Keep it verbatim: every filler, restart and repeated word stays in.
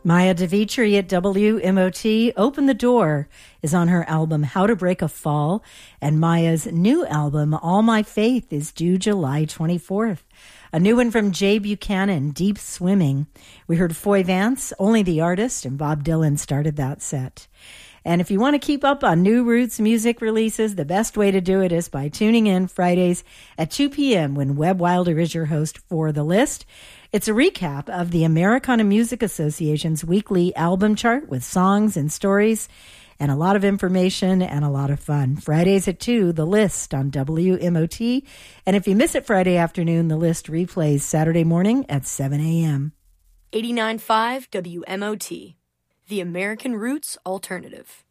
Maya DeVitri at W M O T. Open the Door is on her album How to Break a Fall, and Maya's new album All My Faith is due July twenty-fourth. A new one from Jay Buchanan, Deep Swimming. We heard Foy Vance, Only the Artist, and Bob Dylan started that set. And if you want to keep up on New Roots music releases, the best way to do it is by tuning in Fridays at two p.m. when Webb Wilder is your host for The List. It's a recap of the Americana Music Association's weekly album chart with songs and stories and a lot of information and a lot of fun. Fridays at two, The List on W M O T. And if you miss it Friday afternoon, The List replays Saturday morning at seven a.m. eighty-nine point five W M O T, the American Roots Alternative.